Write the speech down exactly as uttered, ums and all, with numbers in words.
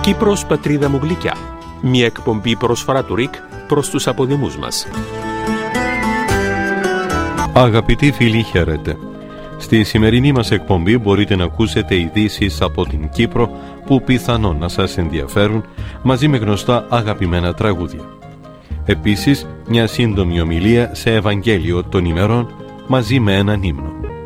Κύπρος, πατρίδα μου γλυκιά. Μια εκπομπή προσφορά του ΡΙΚ προς τους αποδημούς μας. Αγαπητοί φίλοι, χαίρετε. Στη σημερινή μας εκπομπή μπορείτε να ακούσετε ειδήσεις από την Κύπρο που πιθανόν να σας ενδιαφέρουν, μαζί με γνωστά αγαπημένα τραγούδια. Επίσης, μια σύντομη ομιλία σε Ευαγγέλιο των ημερών μαζί με έναν ύμνο.